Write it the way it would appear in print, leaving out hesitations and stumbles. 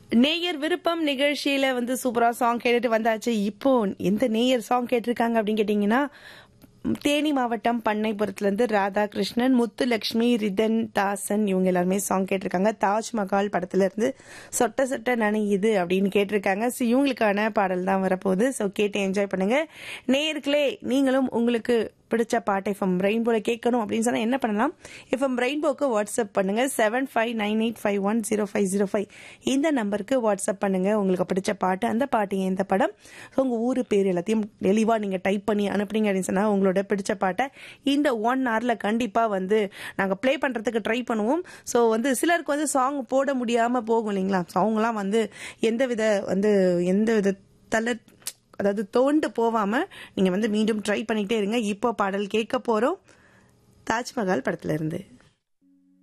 நேயர் விருப்பம் நிகழ்ச்சியில வந்து சூப்பரா சாங் கேட்டுட்டு வந்தாச்சு. இப்போ எந்த நேயர் சாங் கேட்டிருக்காங்க அப்படின்னு கேட்டீங்கன்னா, தேனி மாவட்டம் பண்ணைபுரத்துல இருந்து ராதாகிருஷ்ணன், முத்துலட்சுமி, ரிதன் தாசன் இவங்க எல்லாருமே சாங் கேட்டிருக்காங்க. தாஜ்மஹால் படத்துல இருந்து சொட்ட சொட்ட நனையுது அப்படின்னு கேட்டிருக்காங்க. ஸோ இவங்களுக்கான பாடல் தான் வரப்போகுது. ஸோ கேட்டு என்ஜாய் பண்ணுங்க. நேயர்களே, நீங்களும் உங்களுக்கு பிடிச்ச பாட்டு எஃப்எம் ரெயின்போல கேட்கணும் அப்படின்னு சொன்னா என்ன பண்ணலாம்? எஃப்எம் ரெயின்போக்கு வாட்ஸ்அப் பண்ணுங்க 7598510505 இந்த நம்பருக்கு வாட்ஸ்அப் பண்ணுங்க. உங்களுக்கு பிடிச்ச பாட்டு, அந்த பாட்டு எந்த படம், உங்க ஊரு பேர் எல்லாத்தையும் தெளிவா நீங்க டைப் பண்ணி அனுப்புறீங்க அப்படின்னு சொன்னா உங்களோட பிடிச்ச பாட்டை இந்த 1 hourல கண்டிப்பா வந்து நாங்க ப்ளே பண்றதுக்கு ட்ரை பண்ணுவோம். ஸோ வந்து சிலருக்கு வந்து சாங் போட முடியாம போகும் இல்லைங்களா? அவங்கலாம் வந்து எந்த வித தளர் அதாவது தோண்டு போவாம நீங்க வந்து மீண்டும் ட்ரை பண்ணிட்டே இருங்க. இப்போ பாடல் கேட்க போறோம் தாஜ்மஹால் படத்துல இருந்து.